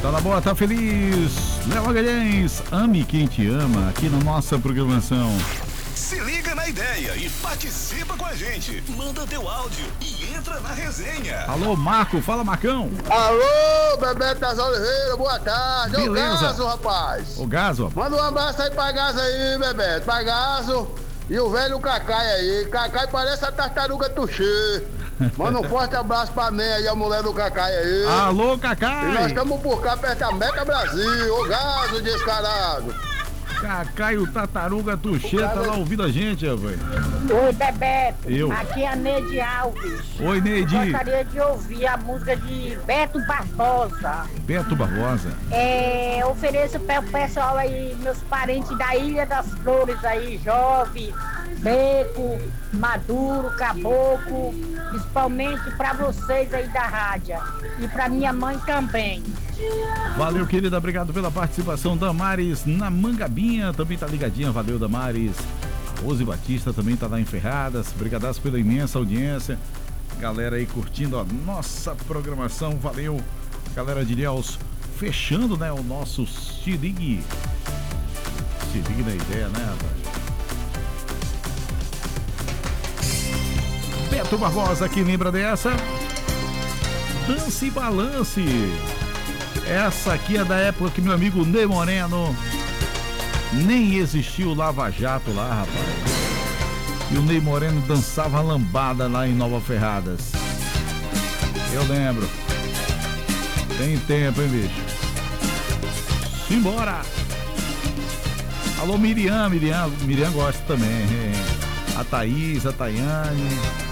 Tá na boa, tá feliz. Léo Magalhães, ame quem te ama, aqui na nossa programação. Se liga na ideia e participa com a gente. Manda teu áudio e entra na resenha. Alô, Marco, fala Marcão. Alô, Bebeto das Oliveiras, boa tarde. Beleza. Ô Gaso, rapaz. Ô Gaso. Manda um abraço aí pra Gaso aí, Bebeto. Pra Gaso e o velho Cacai aí. Cacai parece a tartaruga Tuxê. Manda um forte abraço pra mim aí, a mulher do Cacai aí. Alô, E Cacai. nós estamos por cá perto da Meca Brasil. Ô Gaso descarado. Cacai, o Tartaruga Tuxê tá lá ouvindo a gente, rapaz. Oi, Bebeto. Eu. Aqui é a Neide Alves. Oi, Neide. Gostaria de ouvir a música de Beto Barbosa. Beto Barbosa. Ofereço para o pessoal aí, meus parentes da Ilha das Flores aí, Jovem, Beco, Maduro, Caboclo, principalmente para vocês aí da rádio e para minha mãe também. Valeu, querida, obrigado pela participação. Damares na Mangabinha também tá ligadinha, valeu, Damares. A Rose Batista também tá lá em Ferradas, brigadaço pela imensa audiência. Galera aí curtindo a nossa programação, valeu. Galera de Ilhéus, fechando, né, o nosso Se Ligue na ideia, né, rapaz? Beto Barbosa, quem lembra dessa? Dance e Balance. Essa aqui é da época que meu amigo Ney Moreno nem existiu o Lava Jato lá, rapaz. E o Ney Moreno dançava lambada lá em Nova Ferradas. Eu lembro. Tem tempo, hein, bicho? Simbora! Alô, Miriam gosta também. A Thaís, a Tayane.